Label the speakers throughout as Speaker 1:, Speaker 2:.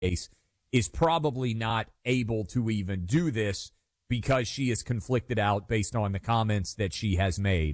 Speaker 1: case is probably not able to even do this because she is conflicted out based on the comments that she has made.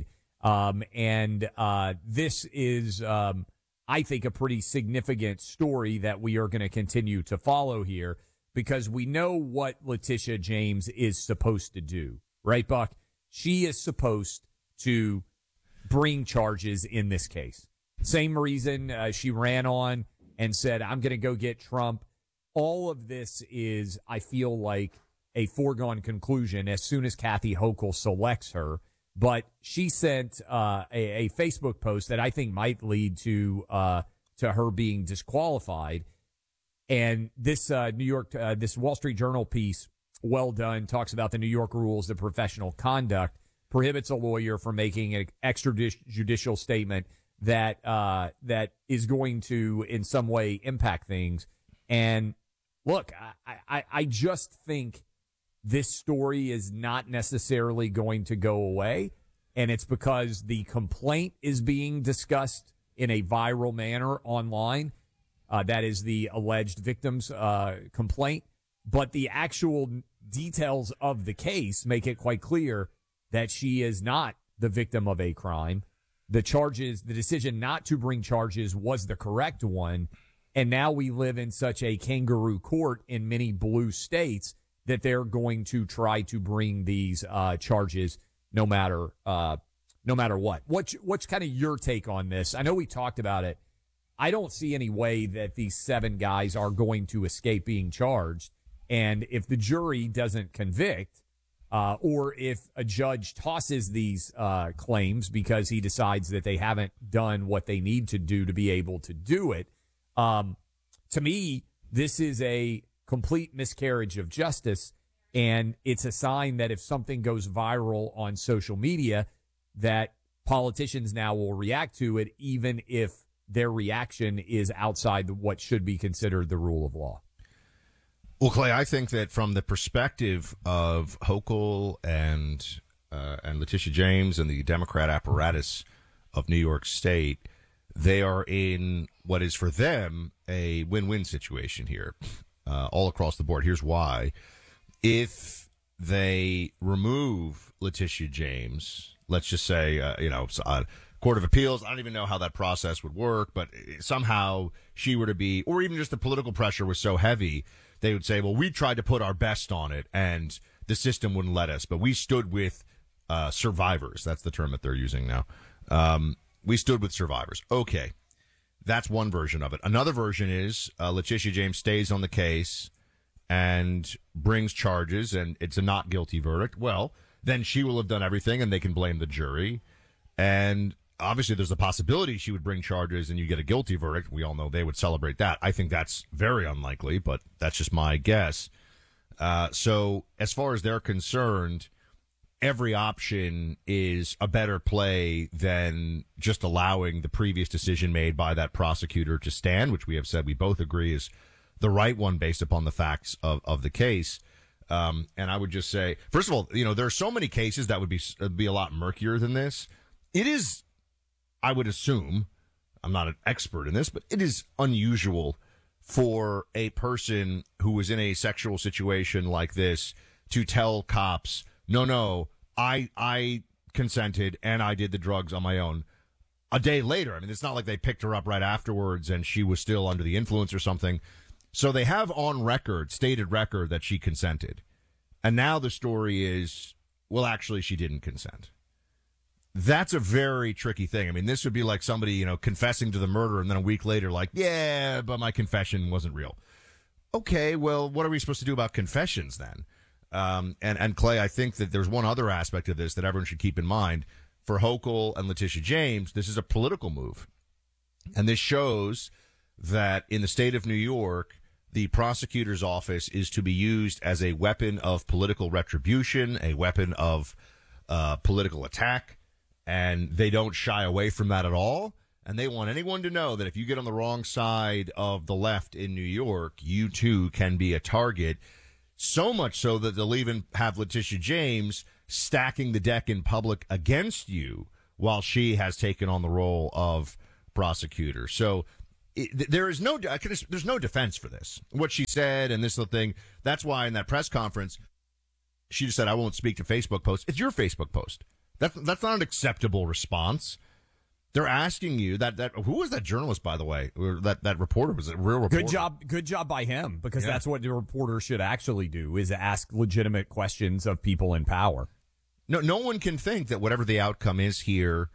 Speaker 1: This is, I think, a pretty significant story that we are going to continue to follow here because we know what Letitia James is supposed to do, right, Buck? She is supposed to bring charges in this case. Same reason she ran on and said, I'm going to go get Trump. All of this is, I feel like, a foregone conclusion as soon as Kathy Hochul selects her. But she sent a Facebook post that I think might lead to her being disqualified. And this this Wall Street Journal piece, well done, talks about the New York rules of professional conduct, prohibits a lawyer from making an extrajudicial statement that is going to in some way impact things. And look, I just think this story is not necessarily going to go away, and it's because the complaint is being discussed in a viral manner online. That is the alleged victim's complaint. But the actual details of the case make it quite clear that she is not the victim of a crime. The decision not to bring charges was the correct one. And now we live in such a kangaroo court in many blue states that they're going to try to bring these charges no matter what. What's kind of your take on this? I know we talked about it. I don't see any way that these 7 guys are going to escape being charged. And if the jury doesn't convict, or if a judge tosses these claims because he decides that they haven't done what they need to do to be able to do it, to me, this is a complete miscarriage of justice, and it's a sign that if something goes viral on social media, that politicians now will react to it, even if their reaction is outside what should be considered the rule of law.
Speaker 2: Well, Clay, I think that from the perspective of Hochul and Letitia James and the Democrat apparatus of New York State, they are in what is for them a win-win situation here, all across the board. Here's why. If they remove Letitia James, let's just say, Court of Appeals, I don't even know how that process would work, but somehow she were to be, or even just the political pressure was so heavy, they would say, well, we tried to put our best on it and the system wouldn't let us, but we stood with survivors. That's the term that they're using now. We stood with survivors. Okay. That's one version of it. Another version is Letitia James stays on the case and brings charges, and it's a not guilty verdict. Well, then she will have done everything, and they can blame the jury. And obviously there's a possibility she would bring charges and you get a guilty verdict. We all know they would celebrate that. I think that's very unlikely, but that's just my guess. So as far as they're concerned, every option is a better play than just allowing the previous decision made by that prosecutor to stand, which we have said we both agree is the right one based upon the facts of the case. And I would just say, first of all, there are so many cases that would be a lot murkier than this. It is, I would assume, I'm not an expert in this, but it is unusual for a person who was in a sexual situation like this to tell cops, no, I consented and I did the drugs on my own. A day later, I mean, it's not like they picked her up right afterwards and she was still under the influence or something. So they have on record, stated record, that she consented. And now the story is, well, actually, she didn't consent. That's a very tricky thing. I mean, this would be like somebody, confessing to the murder and then a week later, like, yeah, but my confession wasn't real. Okay, well, what are we supposed to do about confessions then? And Clay, I think that there's one other aspect of this that everyone should keep in mind. For Hochul and Letitia James, this is a political move. And this shows that in the state of New York, the prosecutor's office is to be used as a weapon of political retribution, a weapon of political attack. And they don't shy away from that at all. And they want anyone to know that if you get on the wrong side of the left in New York, you too can be a target. So much so that they'll even have Letitia James stacking the deck in public against you while she has taken on the role of prosecutor. So there's no defense for this. What she said and this little thing. That's why in that press conference, she just said, "I won't speak to Facebook posts." It's your Facebook post. That's not an acceptable response. They're asking you that who was that journalist, by the way? Or that reporter, was it a real reporter?
Speaker 1: Good job by him, because that's what the reporter should actually do, is ask legitimate questions of people in power.
Speaker 2: No one can think that whatever the outcome is here,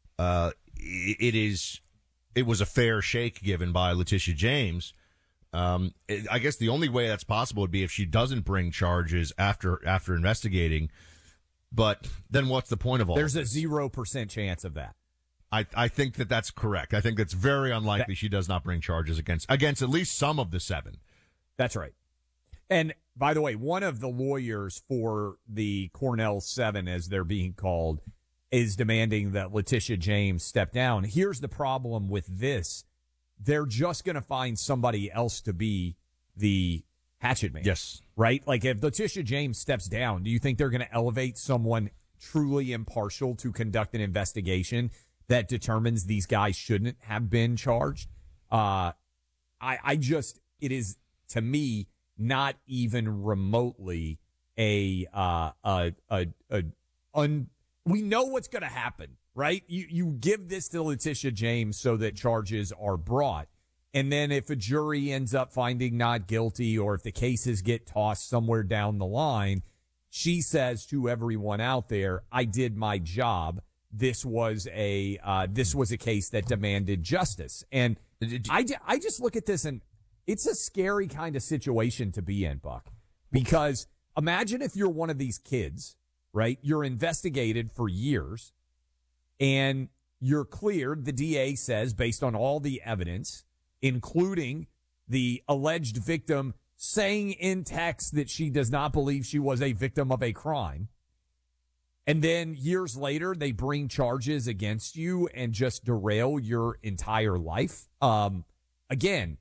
Speaker 2: it was a fair shake given by Letitia James. I guess the only way that's possible would be if she doesn't bring charges after investigating. But then what's the point of all
Speaker 1: There's
Speaker 2: this?
Speaker 1: a 0% chance of that.
Speaker 2: I think that's correct. I think it's very unlikely she does not bring charges against at least some of the 7.
Speaker 1: That's right. And by the way, one of the lawyers for the Cornell 7, as they're being called, is demanding that Letitia James step down. Here's the problem with this. They're just going to find somebody else to be the hatchet man.
Speaker 2: Yes.
Speaker 1: Right? Like, if Letitia James steps down, do you think they're going to elevate someone truly impartial to conduct an investigation that determines these guys shouldn't have been charged? It is, to me, not even remotely we know what's going to happen, right? You give this to Letitia James so that charges are brought. And then if a jury ends up finding not guilty, or if the cases get tossed somewhere down the line, she says to everyone out there, "I did my job. This was a case that demanded justice." And I just look at this, and it's a scary kind of situation to be in, Buck, because imagine if you're one of these kids, right? You're investigated for years and you're cleared. The DA says, based on all the evidence, including the alleged victim saying in text that she does not believe she was a victim of a crime. And then years later, they bring charges against you and just derail your entire life. Again,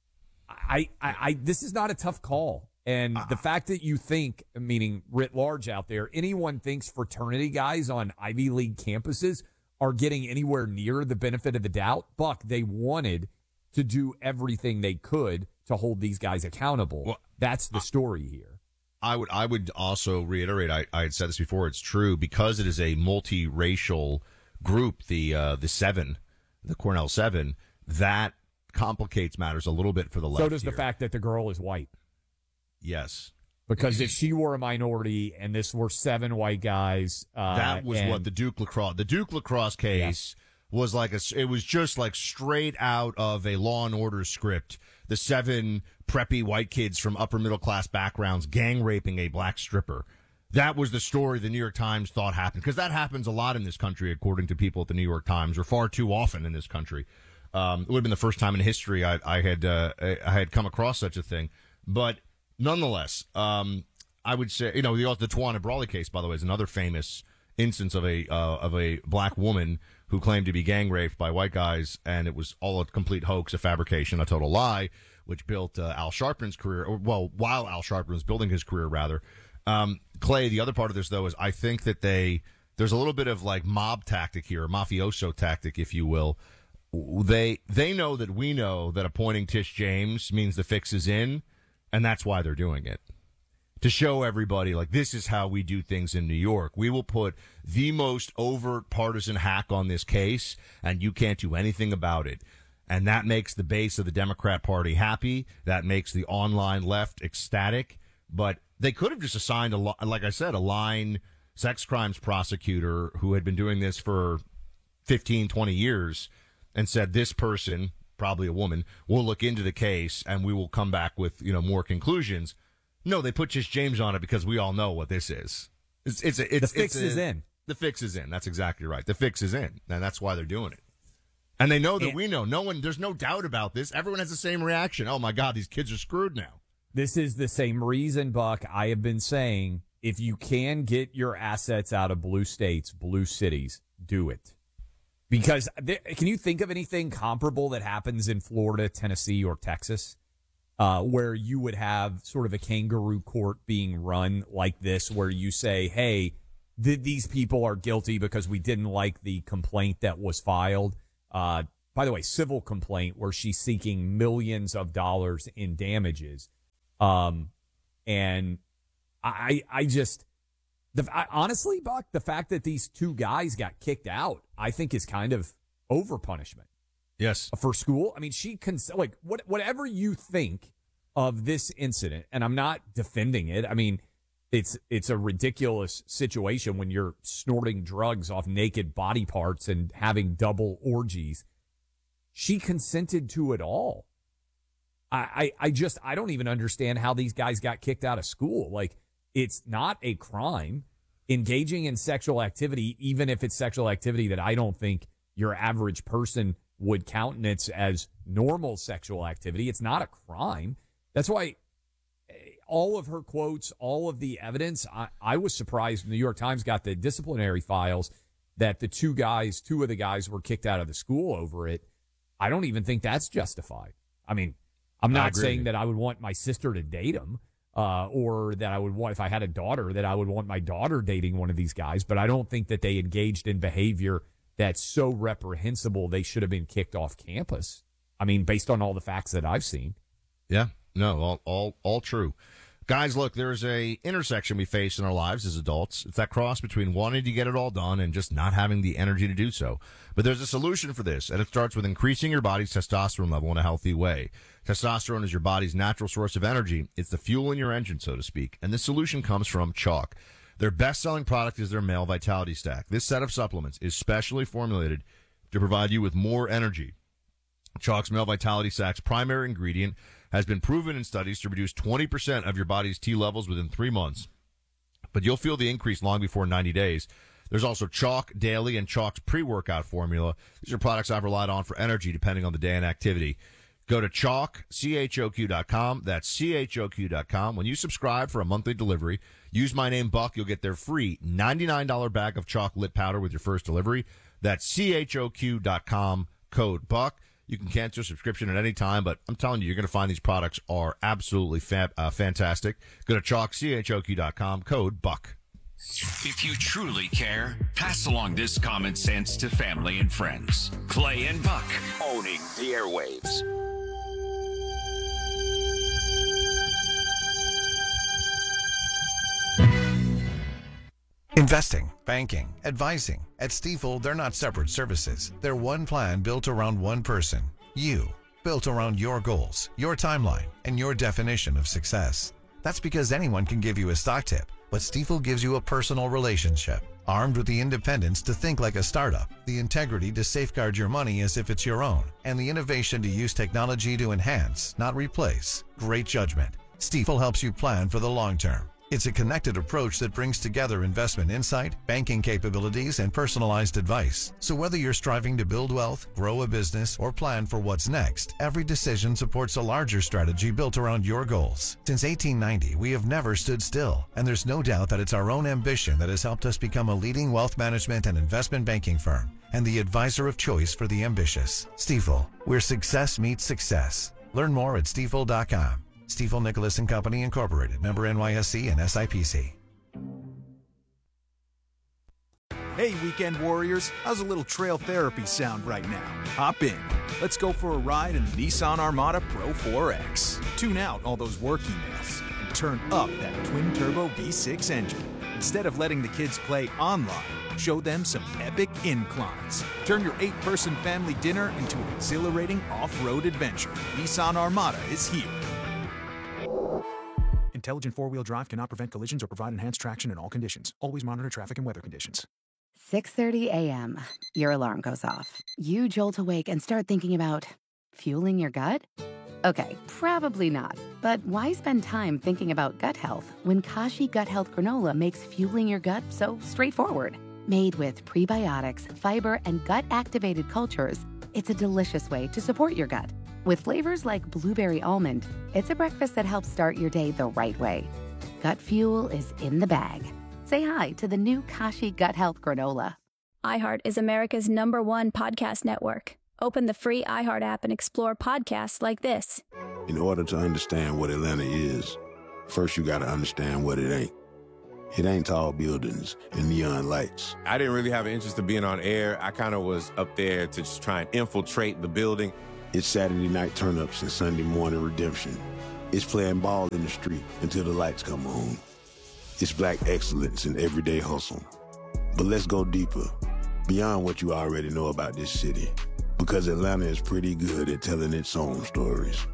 Speaker 1: this is not a tough call. And the fact that you think, meaning writ large out there, anyone thinks fraternity guys on Ivy League campuses are getting anywhere near the benefit of the doubt, Buck, they wanted to do everything they could to hold these guys accountable. Well, that's the story here.
Speaker 2: I would also reiterate, I had said this before, it's true, because it is a multiracial group, the 7, the Cornell 7, that complicates matters a little bit for the left.
Speaker 1: So does
Speaker 2: here.
Speaker 1: The fact that the girl is white.
Speaker 2: Yes.
Speaker 1: Because if she were a minority and this were 7 white guys,
Speaker 2: that was what the Duke lacrosse case was like. It was just like straight out of a Law and Order script. The 7 preppy white kids from upper middle class backgrounds gang raping a black stripper. That was the story the New York Times thought happened, because that happens a lot in this country, according to people at the New York Times, or far too often in this country. It would have been the first time in history I had come across such a thing, but. Nonetheless, I would say, the Tawana Brawley case, by the way, is another famous instance of a black woman who claimed to be gang raped by white guys, and it was all a complete hoax, a fabrication, a total lie, which built Al Sharpton's career, while Al Sharpton was building his career, rather. Clay, the other part of this, though, is I think that there's a little bit of like mob tactic here, mafioso tactic, if you will. They know that we know that appointing Tish James means the fix is in. And that's why they're doing it. To show everybody, like, this is how we do things in New York. We will put the most overt partisan hack on this case, and you can't do anything about it. And that makes the base of the Democrat Party happy. That makes the online left ecstatic. But they could have just assigned, like I said, a line sex crimes prosecutor who had been doing this for 15, 20 years and said, this person, probably a woman, will look into the case and we will come back with, more conclusions. No, they put Tish James on it because we all know what this is. The
Speaker 1: fix is in.
Speaker 2: The fix is in. That's exactly right. The fix is in. And that's why they're doing it. And they know that we know. There's no doubt about this. Everyone has the same reaction. Oh my God, these kids are screwed now.
Speaker 1: This is the same reason, Buck, I have been saying, if you can get your assets out of blue states, blue cities, do it. Because can you think of anything comparable that happens in Florida, Tennessee, or Texas, where you would have sort of a kangaroo court being run like this, where you say, hey, these people are guilty because we didn't like the complaint that was filed. by the way, civil complaint where she's seeking millions of dollars in damages. And I just, honestly, Buck, the fact that these two guys got kicked out, I think is kind of over punishment.
Speaker 2: Yes.
Speaker 1: For school. I mean, whatever you think of this incident, and I'm not defending it. I mean, it's a ridiculous situation when you're snorting drugs off naked body parts and having double orgies. She consented to it all. I don't even understand how these guys got kicked out of school. Like, it's not a crime engaging in sexual activity, even if it's sexual activity that I don't think your average person would countenance as normal sexual activity. It's not a crime. That's why all of her quotes, all of the evidence, I was surprised the New York Times got the disciplinary files that the two of the guys were kicked out of the school over it. I don't even think that's justified. I mean, I'm not saying that I would want my sister to date him, or that I would want, if I had a daughter, that I would want my daughter dating one of these guys, but I don't think that they engaged in behavior that's so reprehensible they should have been kicked off campus. I mean, based on all the facts that I've seen.
Speaker 2: Yeah, no, all true. Guys, look, there's a intersection we face in our lives as adults. It's that cross between wanting to get it all done and just not having the energy to do so. But there's a solution for this, and it starts with increasing your body's testosterone level in a healthy way. Testosterone is your body's natural source of energy. It's the fuel in your engine, so to speak. And this solution comes from Chalk. Their best-selling product is their Male Vitality Stack. This set of supplements is specially formulated to provide you with more energy. Chalk's Male Vitality Stack's primary ingredient has been proven in studies to reduce 20% of your body's T levels within 3 months. But you'll feel the increase long before 90 days. There's also Chalk Daily and Chalk's pre-workout formula. These are products I've relied on for energy depending on the day and activity. Go to Chalk, CHOQ.com. That's CHOQ.com. When you subscribe for a monthly delivery, use my name Buck. You'll get their free $99 bag of Chalk Lit Powder with your first delivery. That's CHOQ.com, code Buck. You can cancel your subscription at any time, but I'm telling you, you're going to find these products are absolutely fantastic. Go to Chalk, CHOQ.com, code Buck.
Speaker 3: If you truly care, pass along this common sense to family and friends. Clay and Buck, owning the airwaves.
Speaker 4: Investing, banking, advising. At Stifel, they're not separate services. They're one plan built around one person. You. Built around your goals, your timeline, and your definition of success. That's because anyone can give you a stock tip, but Stifel gives you a personal relationship. Armed with the independence to think like a startup, the integrity to safeguard your money as if it's your own, and the innovation to use technology to enhance, not replace. Great judgment. Stifel helps you plan for the long term. It's a connected approach that brings together investment insight, banking capabilities, and personalized advice. So whether you're striving to build wealth, grow a business, or plan for what's next, every decision supports a larger strategy built around your goals. Since 1890, we have never stood still, and there's no doubt that it's our own ambition that has helped us become a leading wealth management and investment banking firm, and the advisor of choice for the ambitious. Stifel, where success meets success. Learn more at stifel.com. Stifel Nicholas & Company, Incorporated, member NYSE and SIPC.
Speaker 5: Hey, weekend warriors, how's a little trail therapy sound right now? Hop in. Let's go for a ride in the Nissan Armada Pro 4X. Tune out all those work emails and turn up that twin-turbo V6 engine. Instead of letting the kids play online, show them some epic inclines. Turn your 8-person family dinner into an exhilarating off-road adventure. Nissan Armada is here. Intelligent four-wheel drive cannot prevent collisions or provide enhanced traction in all conditions. Always monitor traffic and weather conditions.
Speaker 6: 6:30 a.m. Your alarm goes off. You jolt awake and start thinking about fueling your gut? Okay, probably not. But why spend time thinking about gut health when Kashi Gut Health Granola makes fueling your gut so straightforward? Made with prebiotics, fiber, and gut-activated cultures, it's a delicious way to support your gut. With flavors like blueberry almond, it's a breakfast that helps start your day the right way. Gut fuel is in the bag. Say hi to the new Kashi Gut Health Granola.
Speaker 7: iHeart is America's #1 podcast network. Open the free iHeart app and explore podcasts like this.
Speaker 8: In order to understand what Atlanta is, first you got to understand what it ain't. It ain't tall buildings and neon lights.
Speaker 9: I didn't really have an interest in being on air. I kind of was up there to just try and infiltrate the building.
Speaker 8: It's Saturday night turn-ups and Sunday morning redemption. It's playing ball in the street until the lights come on. It's black excellence in everyday hustle. But let's go deeper, beyond what you already know about this city, because Atlanta is pretty good at telling its own stories.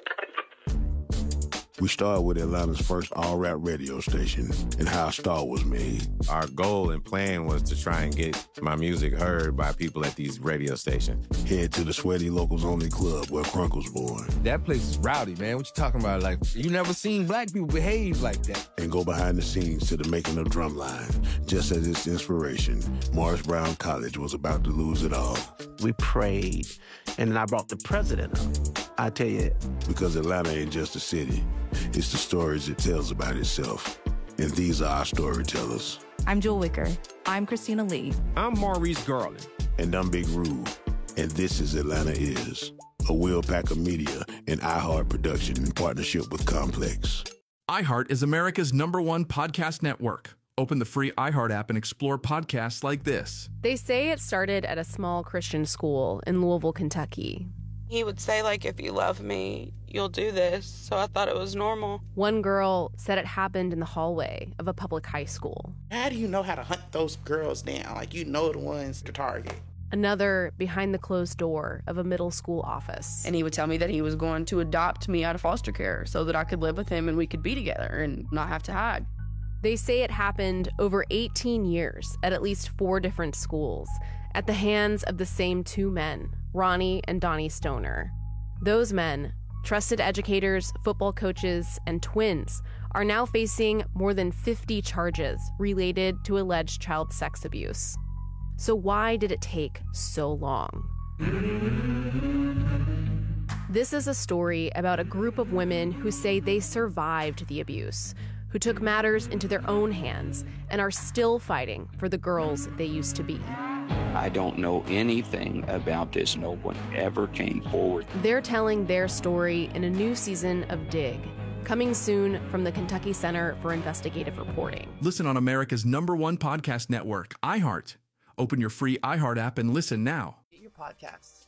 Speaker 8: We started with Atlanta's first all-rap radio station and how a star was made.
Speaker 9: Our goal and plan was to try and get my music heard by people at these radio stations.
Speaker 8: Head to the Sweaty Locals Only Club where Crunk was born.
Speaker 10: That place is rowdy, man. What you talking about? Like, you never seen black people behave like that.
Speaker 8: And go behind the scenes to the making of Drumline. Just as its inspiration, Morris Brown College was about to lose it all.
Speaker 11: We prayed, and I brought the president up. I tell you.
Speaker 8: Because Atlanta ain't just a city. It's the stories it tells about itself. And these are our storytellers.
Speaker 12: I'm Jewel Wicker. I'm Christina Lee.
Speaker 13: I'm Maurice Garland.
Speaker 8: And I'm Big Rube. And this is Atlanta Is, a Will Packer Media and iHeart production in partnership with Complex.
Speaker 14: iHeart is America's #1 podcast network. Open the free iHeart app and explore podcasts like this.
Speaker 15: They say it started at a small Christian school in Louisville, Kentucky.
Speaker 16: He would say, like, if you love me, you'll do this. So I thought it was normal.
Speaker 15: One girl said it happened in the hallway of a public high school.
Speaker 17: How do you know how to hunt those girls down? Like, you know the ones to target.
Speaker 15: Another behind the closed door of a middle school office.
Speaker 18: And he would tell me that he was going to adopt me out of foster care so that I could live with him and we could be together and not have to hide.
Speaker 15: They say it happened over 18 years at least 4 different schools at the hands of the same 2 men, Ronnie and Donnie Stoner. Those men, trusted educators, football coaches, and twins, are now facing more than 50 charges related to alleged child sex abuse. So why did it take so long? This is a story about a group of women who say they survived the abuse, who took matters into their own hands and are still fighting for the girls they used to be.
Speaker 19: I don't know anything about this. No one ever came forward.
Speaker 15: They're telling their story in a new season of Dig, coming soon from the Kentucky Center for Investigative Reporting.
Speaker 14: Listen on America's #1 podcast network, iHeart. Open your free iHeart app and listen now.
Speaker 17: Get your podcast.